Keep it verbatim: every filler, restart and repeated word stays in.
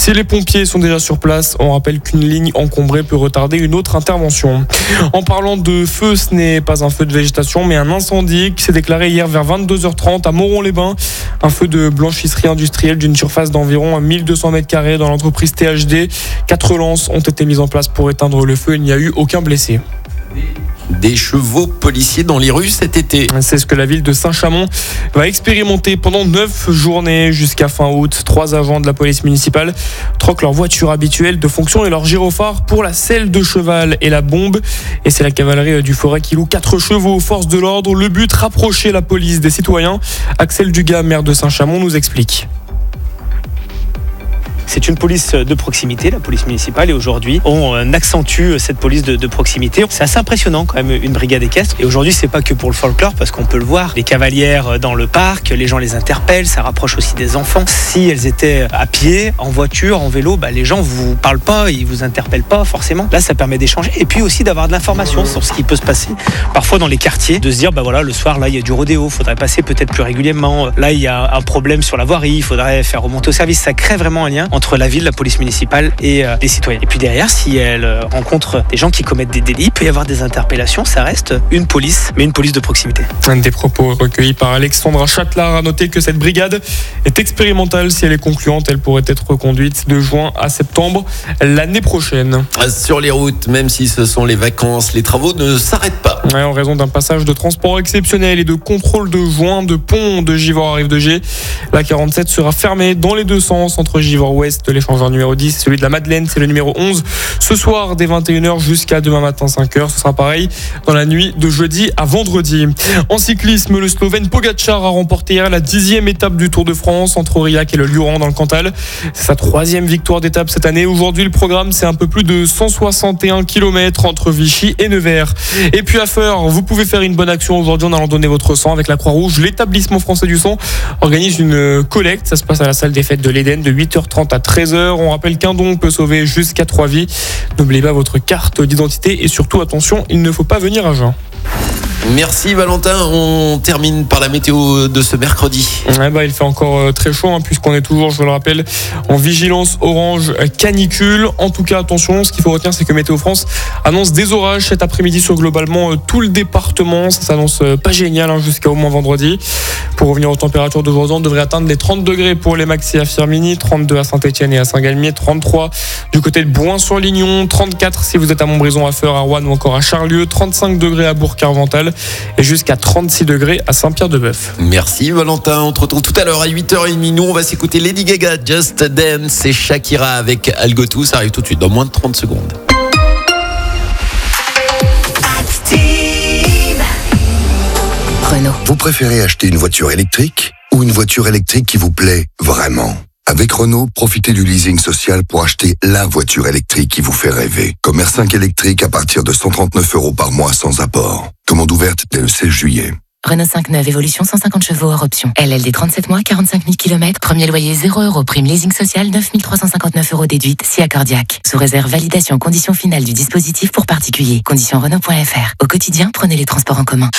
Si les pompiers sont déjà sur place, on rappelle qu'une ligne encombrée peut retarder une autre intervention. En parlant de feu, ce n'est pas un feu de végétation, mais un incendie qui s'est déclaré hier vers vingt-deux heures trente à Moron-les-Bains. Un feu de blanchisserie industrielle d'une surface d'environ mille deux cents mètres carrés dans l'entreprise T H D. Quatre lances ont été mises en place pour éteindre le feu. Il n'y a eu aucun blessé. Des chevaux policiers dans les rues cet été. C'est ce que la ville de Saint-Chamond va expérimenter pendant neuf journées jusqu'à fin août. Trois agents de la police municipale troquent leur voiture habituelle de fonction et leur gyrophare pour la selle de cheval et la bombe. Et c'est la cavalerie du Forêt qui loue quatre chevaux aux forces de l'ordre. Le but, rapprocher la police des citoyens. Axel Dugas, maire de Saint-Chamond, nous explique. C'est une police de proximité, la police municipale, et aujourd'hui, on accentue cette police de, de proximité. C'est assez impressionnant quand même, une brigade équestre. Et aujourd'hui, c'est pas que pour le folklore, parce qu'on peut le voir, les cavalières dans le parc, les gens les interpellent, ça rapproche aussi des enfants. Si elles étaient à pied, en voiture, en vélo, bah, les gens vous parlent pas, ils vous interpellent pas forcément. Là, ça permet d'échanger et puis aussi d'avoir de l'information sur ce qui peut se passer. Parfois dans les quartiers, de se dire, bah voilà, le soir, là, il y a du rodéo, faudrait passer peut-être plus régulièrement. Là, il y a un problème sur la voirie, il faudrait faire remonter au service. Ça crée vraiment un lien entre la ville, la police municipale et euh, les citoyens. Et puis derrière, si elle euh, rencontre des gens qui commettent des délits, il peut y avoir des interpellations, ça reste une police, mais une police de proximité. Un des propos recueillis par Alexandra Châtelard a noté que cette brigade est expérimentale. Si elle est concluante, elle pourrait être reconduite de juin à septembre l'année prochaine. Sur les routes, même si ce sont les vacances, les travaux ne s'arrêtent pas. Ouais, en raison d'un passage de transport exceptionnel et de contrôle de joints de pont de Givors à Rive-de-Gier, la quarante-sept sera fermée dans les deux sens entre Givors-Ouest, l'échangeur numéro dix, celui de la Madeleine, c'est le numéro onze. Ce soir, dès vingt et une heures jusqu'à demain matin cinq heures, ce sera pareil dans la nuit de jeudi à vendredi. En cyclisme, le Slovène Pogačar a remporté hier la dixième étape du Tour de France entre Aurillac et le Luran dans le Cantal. C'est sa troisième victoire d'étape cette année. Aujourd'hui, le programme, c'est un peu plus de cent soixante et un kilomètres entre Vichy et Nevers. Et puis à Feur, vous pouvez faire une bonne action aujourd'hui en allant donner votre sang avec la Croix-Rouge. L'établissement français du sang organise une collecte. Ça se passe à la salle des fêtes de l'Éden de huit heures trente à treize heures. On rappelle qu'un don peut sauver jusqu'à trois vies. N'oubliez pas votre carte d'identité et surtout, attention, il ne faut pas venir à jeun. Merci Valentin, on termine par la météo de ce mercredi. Ouais bah, il fait encore très chaud hein, puisqu'on est toujours, je vous le rappelle, en vigilance orange canicule. En tout cas, attention, ce qu'il faut retenir, c'est que Météo France annonce des orages cet après-midi sur globalement tout le département. Ça s'annonce pas génial hein, jusqu'à au moins vendredi. Pour revenir aux températures d'aujourd'hui, on devrait atteindre les trente degrés pour les maxi à Firminy, trente-deux à Saint-Etienne et à Saint-Galmier, trente-trois du côté de Bouin-sur-Lignon, trente-quatre si vous êtes à Montbrison, à Feur, à Roanne ou encore à Charlieu, trente-cinq degrés à Bourg-Carvental et jusqu'à trente-six degrés à Saint-Pierre-de-Bœuf. Merci Valentin, on te retrouve tout à l'heure à huit heures trente. Nous on va s'écouter Lady Gaga, Just Dance et Shakira avec Algo deux. Ça arrive tout de suite dans moins de trente secondes. Renault. Vous préférez acheter une voiture électrique ou une voiture électrique qui vous plaît vraiment ? Avec Renault, profitez du leasing social pour acheter la voiture électrique qui vous fait rêver. Comme R cinq électrique à partir de cent trente-neuf euros par mois sans apport. Commande ouverte dès le seize juillet. Renault cinq neuf Évolution cent cinquante chevaux hors option. L L D trente-sept mois, quarante-cinq mille kilomètres. Premier loyer zéro euros. Prime leasing social neuf mille trois cent cinquante-neuf euros déduite. Si accordiaque. Sous réserve validation conditions finales du dispositif pour particuliers. Conditions Renault point F R. Au quotidien, prenez les transports en commun.